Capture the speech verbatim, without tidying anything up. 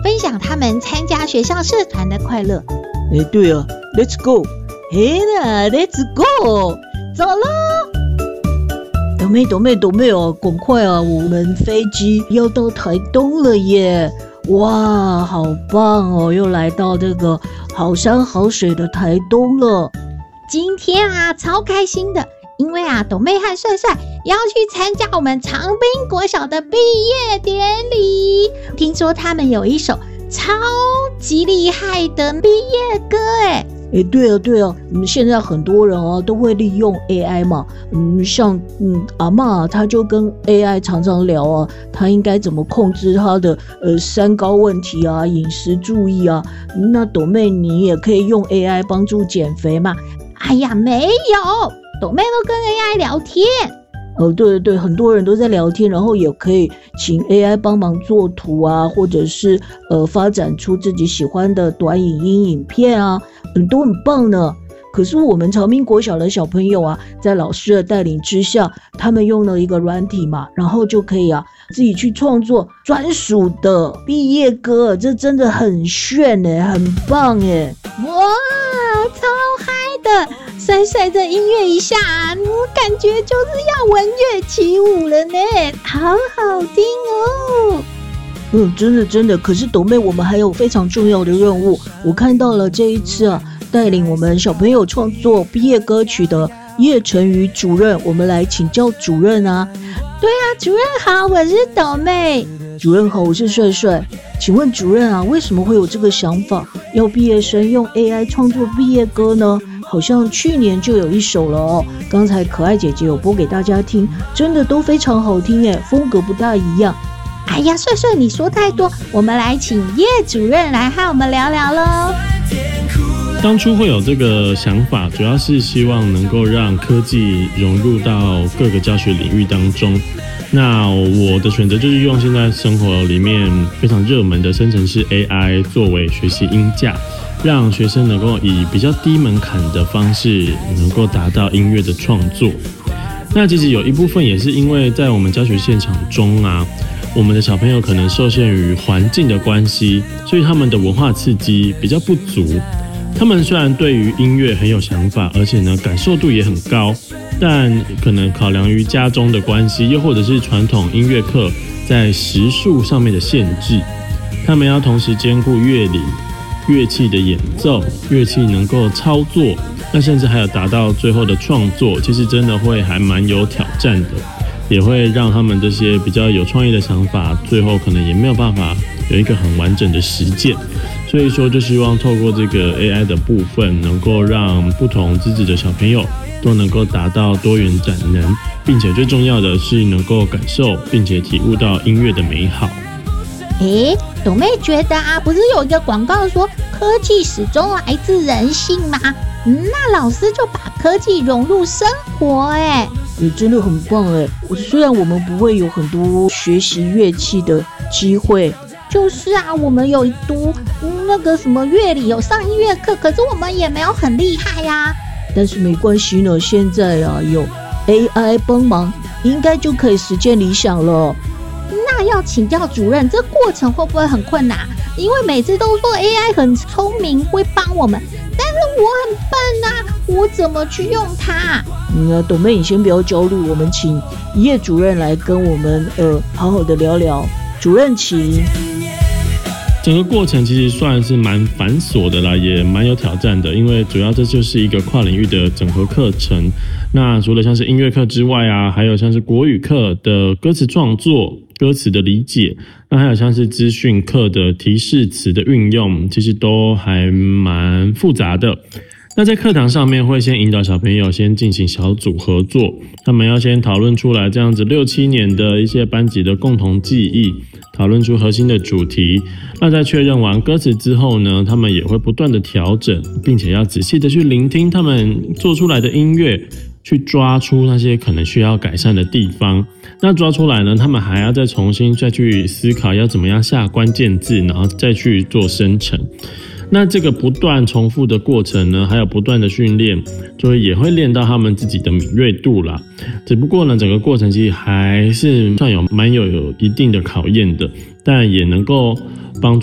分享他们参加学校社团的快乐。 哎，对啊 ，Let's go， 嘿啦 ，Let's go， 走咯！ 斗妹斗妹斗妹哦，赶快啊，我们飞机要到台东了耶！哇，好棒哦，又来到这个好山好水的台东了。 今天啊，超开心的，因为啊，斗妹和帅帅要去参加我们长滨国小的毕业典礼。听说他们有一首超级厉害的毕业歌哎。 哎，对啊，对啊，嗯，现在很多人啊都会利用 A I 嘛，嗯，像嗯阿嬷她就跟 A I 常常聊啊，她应该怎么控制她的呃三高问题啊，饮食注意啊。那斗妹你也可以用 A I 帮助减肥嘛？ 哎呀，没有，斗妹都跟 A I 聊天。 哦，对对对，很多人都在聊天，然后也可以请 A I 帮忙做图啊，或者是呃发展出自己喜欢的短影音影片啊，嗯，都很棒呢。可是我们长滨国小的小朋友啊，在老师的带领之下，他们用了一个软体嘛，然后就可以啊自己去创作专属的毕业歌，这真的很炫耶，很棒耶！ 哇，超嗨的！帅帅这音乐一下，我感觉就是要文乐起舞了呢，好好听哦。 嗯，真的真的。可是斗妹，我们还有非常重要的任务。我看到了这一次啊，带领我们小朋友创作毕业歌曲的叶晨瑜主任，我们来请教主任啊。 对啊，主任好，我是斗妹。 主任好，我是帅帅。请问主任啊，为什么会有这个想法，要毕业生用 A I 创作毕业歌呢？好像去年就有一首了哦，刚才可爱姐姐有播给大家听，真的都非常好听耶，风格不大一样。 哎呀，帅帅你说太多，我们来请叶主任来和我们聊聊咯。 当初会有这个想法，主要是希望能够让科技融入到各个教学领域当中。那我的选择就是用现在生活里面非常热门的生成式 A I 作为学习音架，让学生能够以比较低门槛的方式能够达到音乐的创作。那其实有一部分也是因为在我们教学现场中啊，我们的小朋友可能受限于环境的关系，所以他们的文化刺激比较不足。他们虽然对于音乐很有想法，而且呢感受度也很高，但可能考量于家中的关系，又或者是传统音乐课在时数上面的限制，他们要同时兼顾乐理、乐器的演奏、乐器能够操作，那甚至还有达到最后的创作，其实真的会还蛮有挑战的，也会让他们这些比较有创意的想法，最后可能也没有办法有一个很完整的实践。所以说就希望透过这个 A I 的部分，能够让不同资质的小朋友都能够达到多元展能，并且最重要的是能够感受并且体悟到音乐的美好。 诶，斗妹觉得啊，不是有一个广告说科技始终来自人性吗？嗯，那老师就把科技融入生活，哎， 也真的很棒哎。虽然我们不会有很多学习乐器的机会， 就是啊，我们有读那个什么乐理，有上音乐课，可是我们也没有很厉害呀、啊。 但是没关系呢，现在啊有 A I 帮忙，应该就可以实现理想了。 那要请教主任，这过程会不会很困难？因为每次都说 A I 很聪明，会帮我们，但是我很笨啊，我怎么去用它？ 嗯，斗妹你先不要焦虑，我们请叶主任来跟我们呃好好的聊聊。主任请。 整个过程其实算是蛮繁琐的啦，也蛮有挑战的，因为主要这就是一个跨领域的整合课程。那除了像是音乐课之外啊，还有像是国语课的歌词创作、歌词的理解，那还有像是资讯课的提示词的运用，其实都还蛮复杂的。那在课堂上面会先引导小朋友先进行小组合作，他们要先讨论出来这样子六七年的一些班级的共同记忆，讨论出核心的主题。那在确认完歌词之后呢，他们也会不断的调整，并且要仔细的去聆听他们做出来的音乐，去抓出那些可能需要改善的地方。那抓出来呢，他们还要再重新再去思考要怎么样下关键字，然后再去做生成。那这个不断重复的过程呢，还有不断的训练，就也会练到他们自己的敏锐度啦。只不过呢，整个过程其实还是算有蛮有有一定的考验的，但也能够帮助